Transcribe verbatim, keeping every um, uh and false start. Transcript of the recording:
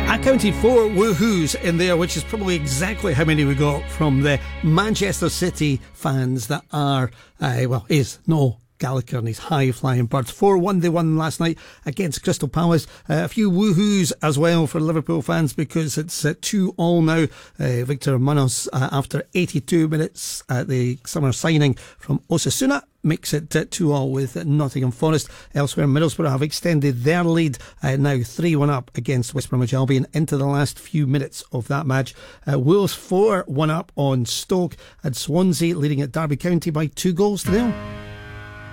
I counted four woohoos in there, which is probably exactly how many we got from the Manchester City fans that are, uh, well, is no Gallagher and his high-flying birds. four one they won last night against Crystal Palace. Uh, a few woohoos as well for Liverpool fans because it's uh, two all now. Uh, Victor Munoz, uh, after eighty-two minutes at the summer signing from Osasuna, makes it uh, two all with Nottingham Forest. Elsewhere, Middlesbrough have extended their lead, uh, now three one up against West Bromwich Albion into the last few minutes of that match. Uh, Wolves four one up on Stoke, and Swansea leading at Derby County by two goals to nil.